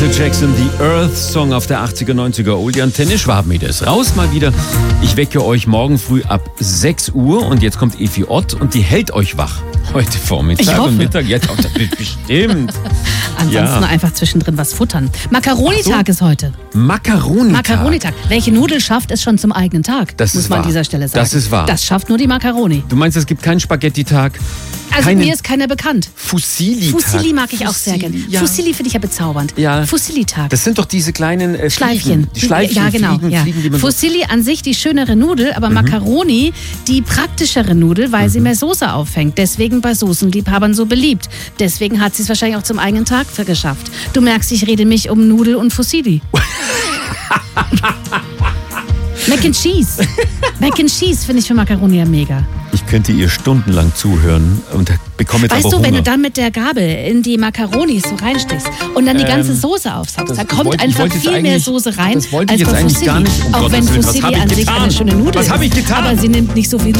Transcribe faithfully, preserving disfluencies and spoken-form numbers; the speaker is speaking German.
Michael Jackson, The Earth Song auf der achtziger, neunziger Oldie-Antenne. Schwabenmeter ist raus mal wieder. Ich wecke euch morgen früh ab sechs Uhr und jetzt kommt Efi Ott und die hält euch wach. Heute Vormittag und Mittag. Ja, doch, bestimmt. Ansonsten Ja. einfach zwischendrin was futtern. Makaronitag so. ist heute. Makaronitag. Makaronitag. Welche Nudel schafft es schon zum eigenen Tag? Das muss ist man wahr. an dieser Stelle sagen. Das ist wahr. Das schafft nur die Makaroni. Du meinst, es gibt keinen Spaghetti-Tag? Also Keinen mir ist keiner bekannt. Fusilli-Tag. Fusilli mag ich auch sehr Fusilli, gerne. ja. Fusilli finde ich ja bezaubernd. Ja. Fusilli-Tag. Das sind doch diese kleinen äh, Schleifchen. Fliegen. Die Schleifchen, ja, genau. Fliegen, ja. Fliegen, die man so Fusilli an sich die schönere Nudel, aber Mhm. Makaroni die praktischere Nudel, weil sie Mhm. mehr Soße auffängt. Deswegen bei Soßenliebhabern so beliebt. Deswegen hat sie es wahrscheinlich auch zum eigenen Tag geschafft. Du merkst, ich rede mich um Nudel und Fusilli. Mac and Cheese. Mac and Cheese finde ich für Makaroni ja mega. Ich könnte ihr stundenlang zuhören und bekomme jetzt Weißt aber du, Hunger. wenn du dann mit der Gabel in die Makaronis so reinstichst und dann die ganze Ähm, Soße aufsaugst, das- da ich kommt wollte- ich einfach wollte jetzt viel mehr eigentlich- Soße rein das wollte als ich jetzt bei eigentlich Fusilli. gar nicht, um Auch Gottes wenn Willen. Was Fusilli hab ich an sich getan? eine schöne Nudel Was ist. hab ich getan? Aber sie nimmt nicht so viel